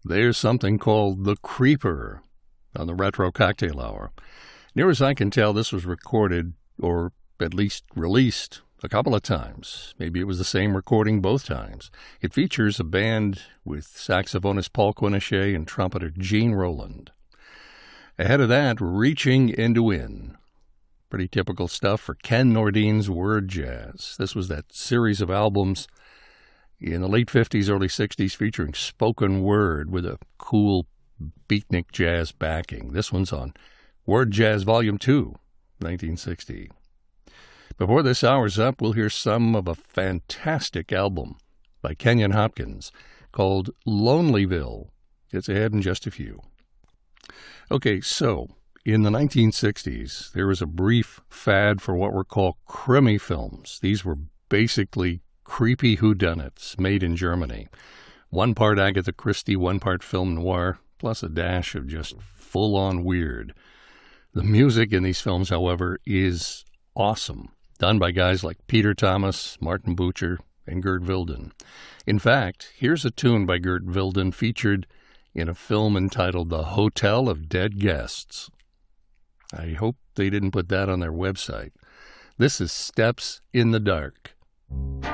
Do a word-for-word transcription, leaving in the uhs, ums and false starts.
there's something called The Creeper on the Retro Cocktail Hour. Near as I can tell, this was recorded, or at least released, a couple of times. Maybe it was the same recording both times. It features a band with saxophonist Paul Quinichette and trumpeter Gene Roland. Ahead of that, Reaching Into In. Pretty typical stuff for Ken Nordine's Word Jazz. This was that series of albums in the late fifties, early sixties featuring spoken word with a cool beatnik jazz backing. This one's on Word Jazz Volume two, nineteen sixty. Before this hour's up, we'll hear some of a fantastic album by Kenyon Hopkins called Lonelyville. It's ahead in just a few. Okay, so in the nineteen sixties, there was a brief fad for what were called Krimi films. These were basically creepy whodunits made in Germany. One part Agatha Christie, one part film noir, plus a dash of just full-on weird. The music in these films, however, is awesome, done by guys like Peter Thomas, Martin Bucher, and Gert Wilden. In fact, here's a tune by Gert Wilden featured in a film entitled The Hotel of Dead Guests. I hope they didn't put that on their website. This is Steps in the Dark.